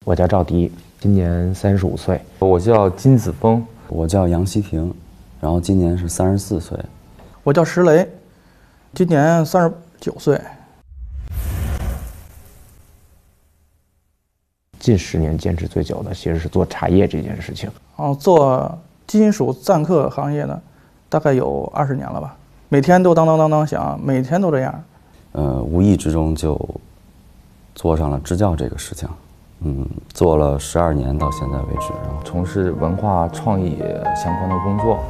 我叫赵迪，今年35岁。 我叫金子峰， 我叫杨希平，然后今年是34岁。 我叫石雷，今年39岁。 近10年坚持最久的其实是做茶叶这件事情。 做金属赞刻行业的大概有20年了吧，每天都当当当当响，每天都这样。 无意之中就做上了支教这个事情，做了12年到现在为止，然后从事文化创意相关的工作。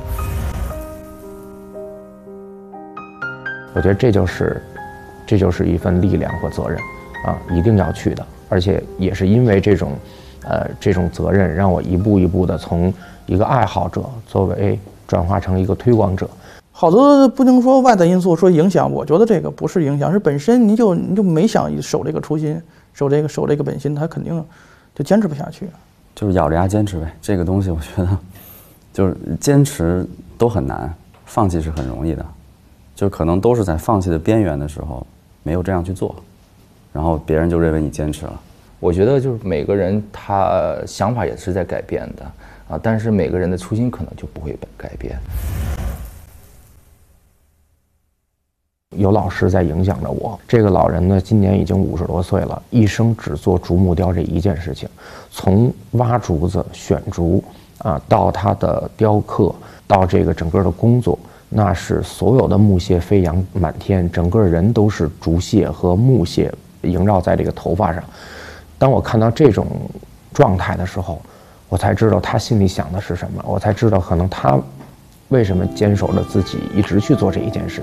我觉得这就是一份力量和责任啊，一定要去的。而且也是因为这种责任，让我一步一步的从一个爱好者作为转化成一个推广者。 好多不能说外在因素说影响，我觉得这个不是影响，是本身你就没想守这个初心，守这个本心，他肯定就坚持不下去。 就是咬着牙坚持呗。这个东西我觉得就是坚持都很难，放弃是很容易的，就可能都是在放弃的边缘的时候没有这样去做，然后别人就认为你坚持了。 我觉得就是每个人他想法也是在改变的啊，但是每个人的初心可能就不会改变。 有老师在影响着我。这个老人呢，今年已经50多岁了，一生只做竹木雕这一件事情，从挖竹子、选竹啊，到他的雕刻，到这个整个的工作，那是所有的木屑飞扬满天，整个人都是竹屑和木屑萦绕在这个头发上。当我看到这种状态的时候，我才知道他心里想的是什么，我才知道可能他为什么坚守着自己一直去做这一件事情。